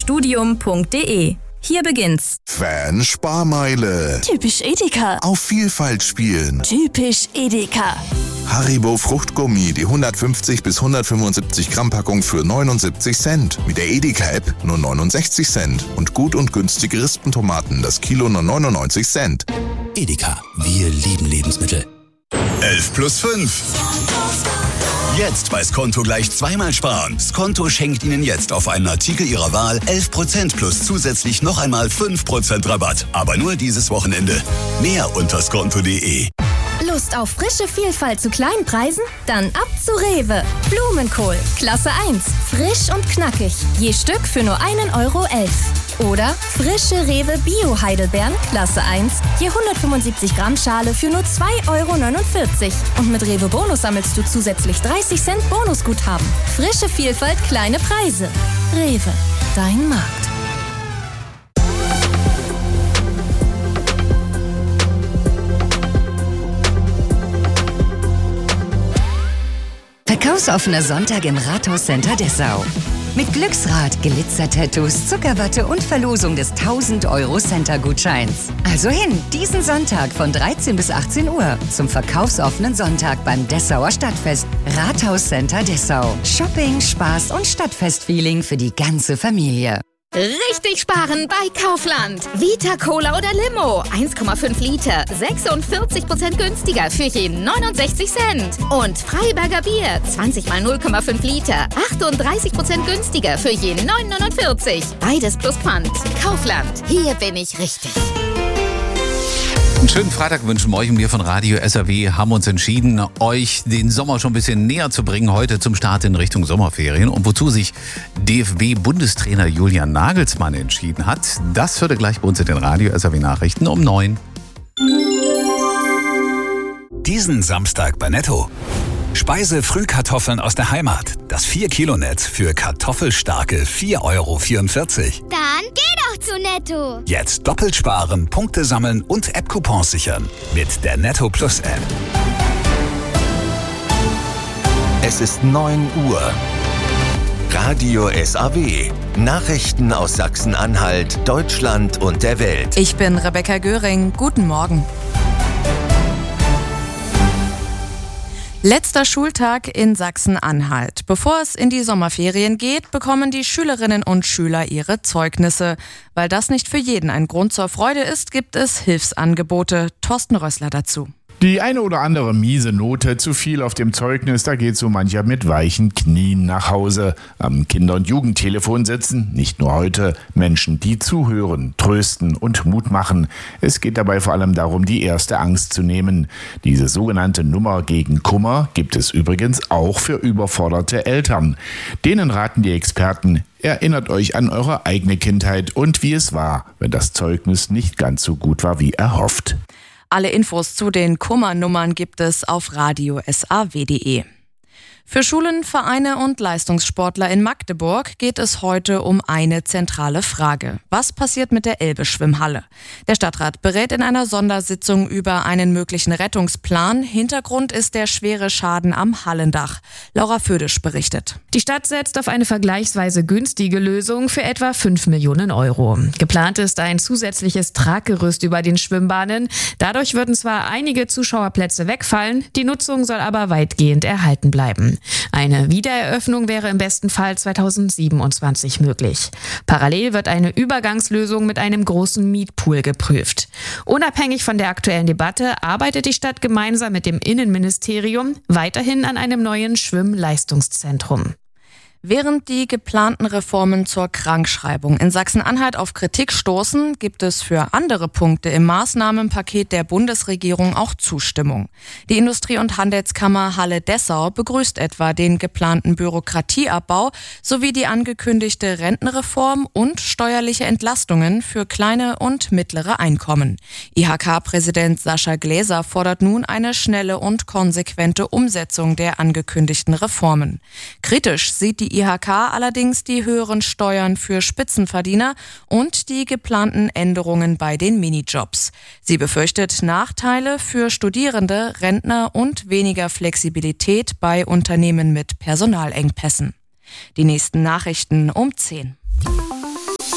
studium.de. Hier beginnt's. Fan-Sparmeile. Typisch Edeka. Auf Vielfalt spielen. Typisch Edeka. Haribo Fruchtgummi, die 150 bis 175 Gramm Packung für 79 Cent. Mit der Edeka-App nur 69 Cent. Und gut und günstige Rispentomaten, das Kilo nur 99 Cent. Edeka, wir lieben Lebensmittel. 11 plus 5. Jetzt bei Skonto gleich zweimal sparen. Skonto schenkt Ihnen jetzt auf einen Artikel Ihrer Wahl 11% plus zusätzlich noch einmal 5% Rabatt. Aber nur dieses Wochenende. Mehr unter skonto.de. Lust auf frische Vielfalt zu kleinen Preisen? Dann ab zu Rewe. Blumenkohl, Klasse 1. Frisch und knackig. Je Stück für nur 1,11 €. Oder frische Rewe Bio-Heidelbeeren, Klasse 1. Je 175 Gramm Schale für nur 2,49 €. Und mit Rewe Bonus sammelst du zusätzlich 30 Cent Bonusguthaben. Frische Vielfalt, kleine Preise. Rewe, dein Markt. Verkaufsoffener Sonntag im Rathauscenter Dessau. Mit Glücksrad, Glitzer-Tattoos, Zuckerwatte und Verlosung des 1000-Euro-Center-Gutscheins. Also hin, diesen Sonntag von 13 bis 18 Uhr zum verkaufsoffenen Sonntag beim Dessauer Stadtfest. Rathauscenter Dessau. Shopping, Spaß und Stadtfest-Feeling für die ganze Familie. Richtig sparen bei Kaufland. Vita Cola oder Limo. 1,5 Liter. 46% günstiger für je 69 Cent. Und Freiberger Bier. 20 mal 0,5 Liter. 38% günstiger für je 9,49. Beides plus Pfand. Kaufland. Hier bin ich richtig. Einen schönen Freitag wünschen wir euch und wir von Radio SAW haben uns entschieden, euch den Sommer schon ein bisschen näher zu bringen, heute zum Start in Richtung Sommerferien. Und wozu sich DFB-Bundestrainer Julian Nagelsmann entschieden hat, das hört ihr gleich bei uns in den Radio SAW Nachrichten um 9. Diesen Samstag bei Netto. Speise-Frühkartoffeln aus der Heimat. Das 4-Kilo-Netz für kartoffelstarke 4,44 €. Dann geh doch zu Netto. Jetzt doppelt sparen, Punkte sammeln und App-Coupons sichern. Mit der Netto Plus App. Es ist 9 Uhr. Radio SAW. Nachrichten aus Sachsen-Anhalt, Deutschland und der Welt. Ich bin Rebecca Göring. Guten Morgen. Letzter Schultag in Sachsen-Anhalt. Bevor es in die Sommerferien geht, bekommen die Schülerinnen und Schüler ihre Zeugnisse. Weil das nicht für jeden ein Grund zur Freude ist, gibt es Hilfsangebote. Thorsten Rössler dazu. Die eine oder andere miese Note, zu viel auf dem Zeugnis, da geht so mancher mit weichen Knien nach Hause. Am Kinder- und Jugendtelefon sitzen, nicht nur heute, Menschen, die zuhören, trösten und Mut machen. Es geht dabei vor allem darum, die erste Angst zu nehmen. Diese sogenannte Nummer gegen Kummer gibt es übrigens auch für überforderte Eltern. Denen raten die Experten: Erinnert euch an eure eigene Kindheit und wie es war, wenn das Zeugnis nicht ganz so gut war wie erhofft. Alle Infos zu den Kummernummern gibt es auf radiosaw.de. Für Schulen, Vereine und Leistungssportler in Magdeburg geht es heute um eine zentrale Frage. Was passiert mit der Elbe-Schwimmhalle? Der Stadtrat berät in einer Sondersitzung über einen möglichen Rettungsplan. Hintergrund ist der schwere Schaden am Hallendach. Laura Födisch berichtet. Die Stadt setzt auf eine vergleichsweise günstige Lösung für etwa 5 Millionen Euro. Geplant ist ein zusätzliches Traggerüst über den Schwimmbahnen. Dadurch würden zwar einige Zuschauerplätze wegfallen, die Nutzung soll aber weitgehend erhalten bleiben. Eine Wiedereröffnung wäre im besten Fall 2027 möglich. Parallel wird eine Übergangslösung mit einem großen Mietpool geprüft. Unabhängig von der aktuellen Debatte arbeitet die Stadt gemeinsam mit dem Innenministerium weiterhin an einem neuen Schwimmleistungszentrum. Während die geplanten Reformen zur Krankschreibung in Sachsen-Anhalt auf Kritik stoßen, gibt es für andere Punkte im Maßnahmenpaket der Bundesregierung auch Zustimmung. Die Industrie- und Handelskammer Halle-Dessau begrüßt etwa den geplanten Bürokratieabbau sowie die angekündigte Rentenreform und steuerliche Entlastungen für kleine und mittlere Einkommen. IHK-Präsident Sascha Gläser fordert nun eine schnelle und konsequente Umsetzung der angekündigten Reformen. Kritisch sieht die IHK allerdings die höheren Steuern für Spitzenverdiener und die geplanten Änderungen bei den Minijobs. Sie befürchtet Nachteile für Studierende, Rentner und weniger Flexibilität bei Unternehmen mit Personalengpässen. Die nächsten Nachrichten um 10.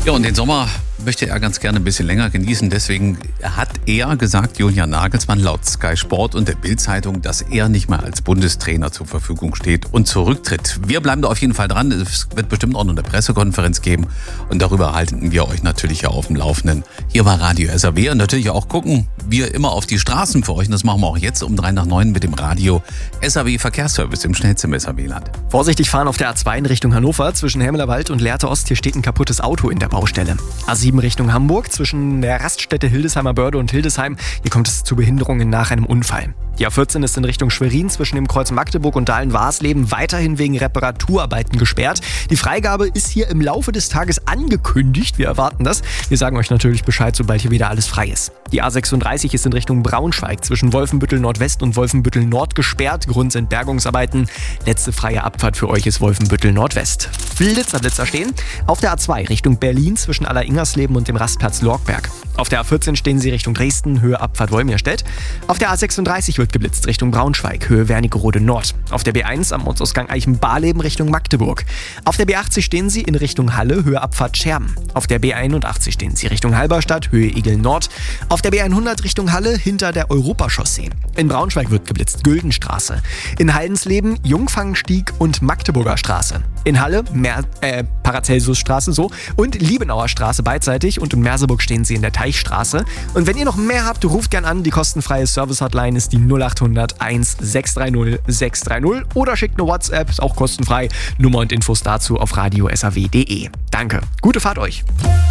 Ja, und den Sommer möchte er ganz gerne ein bisschen länger genießen. Deswegen hat er gesagt, Julian Nagelsmann, laut Sky Sport und der Bild-Zeitung, dass er nicht mehr als Bundestrainer zur Verfügung steht und zurücktritt. Wir bleiben da auf jeden Fall dran. Es wird bestimmt auch noch eine Pressekonferenz geben. Und darüber halten wir euch natürlich auf dem Laufenden. Hier bei Radio SAW und natürlich auch gucken wir immer auf die Straßen für euch. Und das machen wir auch jetzt um 8:03 mit dem Radio SAW Verkehrsservice im schnellsten SAW-Land. Vorsichtig fahren auf der A2 in Richtung Hannover zwischen Helmlerwald und Lehrte Ost. Hier steht ein kaputtes Auto in der Baustelle. A7 Richtung Hamburg zwischen der Raststätte Hildesheimer Börde und Hildesheim. Hier kommt es zu Behinderungen nach einem Unfall. Die A14 ist in Richtung Schwerin zwischen dem Kreuz Magdeburg und Dahlen-Warsleben weiterhin wegen Reparaturarbeiten gesperrt. Die Freigabe ist hier im Laufe des Tages angekündigt. Wir erwarten das. Wir sagen euch natürlich Bescheid, sobald hier wieder alles frei ist. Die A36 ist in Richtung Braunschweig zwischen Wolfenbüttel Nordwest und Wolfenbüttel Nord gesperrt. Grund sind Bergungsarbeiten. Letzte freie Abfahrt für euch ist Wolfenbüttel Nordwest. Blitzer stehen auf der A2 Richtung Berlin zwischen Aller-Ingersleben und dem Rastplatz Lorgberg. Auf der A14 stehen sie Richtung Dresden, Höhe Abfahrt Wolmirstedt. Auf der A36 wird geblitzt Richtung Braunschweig, Höhe Wernigerode Nord. Auf der B1 am Ortsausgang Eichenbarleben Richtung Magdeburg. Auf der B80 stehen sie in Richtung Halle, Höhe Abfahrt Scherben. Auf der B81 stehen sie Richtung Halberstadt, Höhe Igel Nord. Auf der B100 Richtung Halle hinter der Europachaussee. In Braunschweig wird geblitzt Güldenstraße. In Haldensleben Jungfangenstieg und Magdeburger Straße. In Halle Paracelsusstraße und Liebenauer Straße beidseitig und in Merseburg stehen sie in der Teichstraße. Und wenn ihr noch mehr habt, ruft gern an. Die kostenfreie Service-Hotline ist die 0800 1630 630 oder schickt eine WhatsApp, ist auch kostenfrei. Nummer und Infos dazu auf radiosaw.de. Danke, gute Fahrt euch.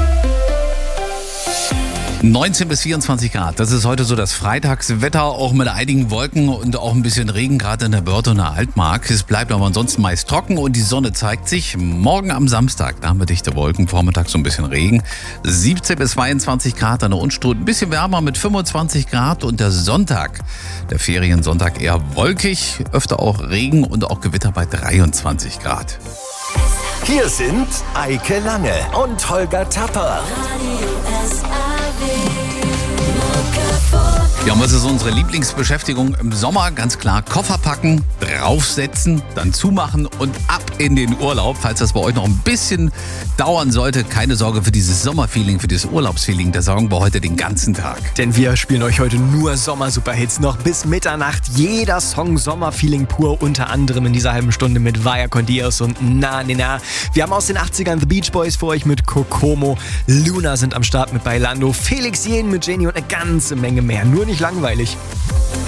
19 bis 24 Grad, das ist heute so das Freitagswetter, auch mit einigen Wolken und auch ein bisschen Regen, gerade in der Börde und der Altmark. Es bleibt aber ansonsten meist trocken und die Sonne zeigt sich. Morgen am Samstag, da haben wir dichte Wolken, vormittags so ein bisschen Regen. 17 bis 22 Grad an der Unstrut, ein bisschen wärmer mit 25 Grad und der Sonntag, der Feriensonntag eher wolkig, öfter auch Regen und auch Gewitter bei 23 Grad. Hier sind Eike Lange und Holger Tapper. Ja, und was ist unsere Lieblingsbeschäftigung im Sommer? Ganz klar, Koffer packen, draufsetzen, dann zumachen und ab in den Urlaub. Falls das bei euch noch ein bisschen dauern sollte, keine Sorge für dieses Sommerfeeling, für dieses Urlaubsfeeling. Da sorgen wir heute den ganzen Tag. Denn wir spielen euch heute nur Sommer-Superhits. Noch bis Mitternacht jeder Song Sommerfeeling pur. Unter anderem in dieser halben Stunde mit Vaya con Dios und Na Ne Na. Wir haben aus den 80ern The Beach Boys für euch mit Kokomo. Luna sind am Start mit Bailando. Felix Jähn mit Jenny und eine ganze Menge mehr. Nur nicht langweilig.